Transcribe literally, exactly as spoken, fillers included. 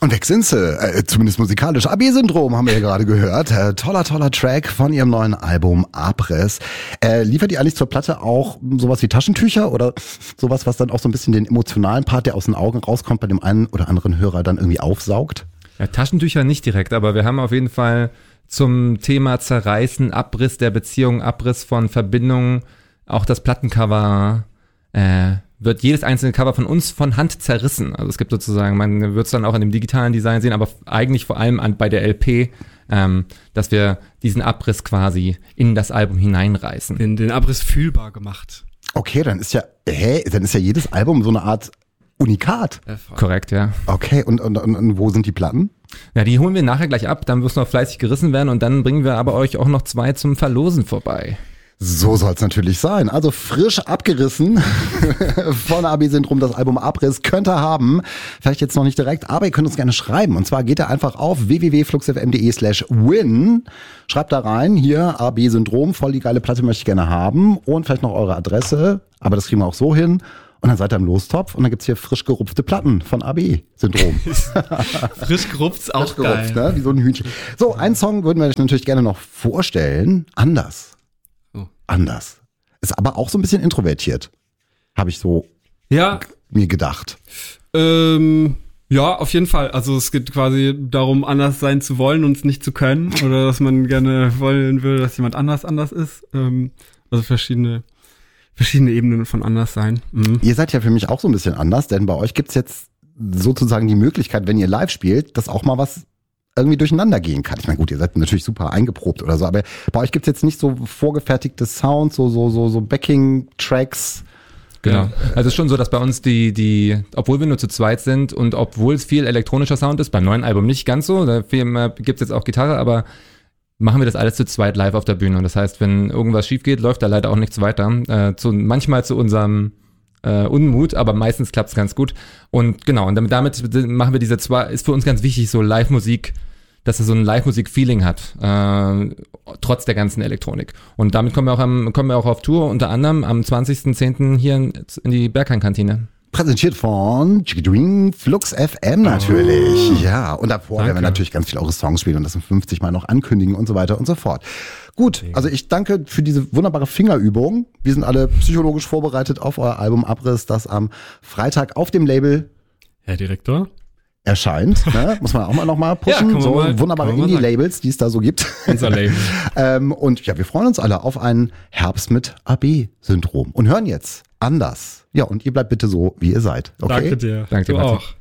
Und weg sind sie, äh, zumindest musikalisch. A B-Syndrom haben wir ja gerade gehört. Äh, toller, toller Track von ihrem neuen Album Abriss. Äh, liefert ihr eigentlich zur Platte auch sowas wie Taschentücher oder sowas, was dann auch so ein bisschen den emotionalen Part, der aus den Augen rauskommt, bei dem einen oder anderen Hörer dann irgendwie aufsaugt? Ja, Taschentücher nicht direkt, aber wir haben auf jeden Fall zum Thema Zerreißen, Abriss der Beziehung, Abriss von Verbindungen, auch das Plattencover, äh, wird jedes einzelne Cover von uns von Hand zerrissen. Also es gibt sozusagen, man wird es dann auch in dem digitalen Design sehen, aber eigentlich vor allem an, bei der L P, ähm, dass wir diesen Abriss quasi in das Album hineinreißen. Den, den Abriss fühlbar gemacht. Okay, dann ist ja, hä, dann ist ja jedes Album so eine Art Unikat. Korrekt, ja. Okay, und, und, und, und wo sind die Platten? Ja, die holen wir nachher gleich ab, dann muss noch fleißig gerissen werden und dann bringen wir aber euch auch noch zwei zum Verlosen vorbei. So soll es natürlich sein. Also frisch abgerissen von A B-Syndrom, das Album Abriss könnt ihr haben. Vielleicht jetzt noch nicht direkt, aber ihr könnt uns gerne schreiben. Und zwar geht ihr einfach auf w w w punkt fluxfm.de slash win. Schreibt da rein, hier A B-Syndrom, voll die geile Platte möchte ich gerne haben. Und vielleicht noch eure Adresse, aber das kriegen wir auch so hin. Und dann seid ihr im Lostopf und dann gibt's hier frisch gerupfte Platten von A B-Syndrom. Frisch gerupft, auch frisch geil. Gerupft, ne? Wie so ein Hühnchen. So, einen Song würden wir euch natürlich gerne noch vorstellen. Anders. Anders. Ist aber auch so ein bisschen introvertiert. Habe ich so ja. mir gedacht. Ähm, ja, auf jeden Fall. Also es geht quasi darum, anders sein zu wollen und es nicht zu können. Oder dass man gerne wollen würde, dass jemand anders anders ist. Ähm, also verschiedene verschiedene Ebenen von anders sein. Mhm. Ihr seid ja für mich auch so ein bisschen anders, denn bei euch gibt's jetzt sozusagen die Möglichkeit, wenn ihr live spielt, dass auch mal was irgendwie durcheinander gehen kann. Ich meine, gut, ihr seid natürlich super eingeprobt oder so, aber bei euch gibt's jetzt nicht so vorgefertigte Sounds, so so so so Backing-Tracks. Genau. Also es ist schon so, dass bei uns die, die, obwohl wir nur zu zweit sind und obwohl es viel elektronischer Sound ist, beim neuen Album nicht ganz so, da gibt's jetzt auch Gitarre, aber machen wir das alles zu zweit live auf der Bühne. Und das heißt, wenn irgendwas schief geht, läuft da leider auch nichts weiter. Äh, zu, manchmal zu unserem äh, Unmut, aber meistens klappt's ganz gut. Und genau, und damit, damit machen wir diese zwei, ist für uns ganz wichtig, so Live-Musik, dass er so ein Live-Musik-Feeling hat, äh, trotz der ganzen Elektronik. Und damit kommen wir auch am, kommen wir auch auf Tour, unter anderem am zwanzigsten zehnten hier in, in die Berghain-Kantine. Präsentiert von Dream Flux F M natürlich. Oh. Ja, und davor Danke. werden wir natürlich ganz viel eure Songs spielen und das fünfzig Mal noch ankündigen und so weiter und so fort. Gut, also ich danke für diese wunderbare Fingerübung. Wir sind alle psychologisch vorbereitet auf euer Album Abriss, das am Freitag auf dem Label Herr Direktor erscheint. Ne? Muss man auch mal noch mal pushen. Ja, so mal, wunderbare Indie-Labels, die es da so gibt. Unser Label. ähm, und ja, wir freuen uns alle auf einen Herbst mit A B-Syndrom und hören jetzt Anders. Ja, und ihr bleibt bitte so, wie ihr seid. Okay? Danke dir. Danke, du Martin. auch.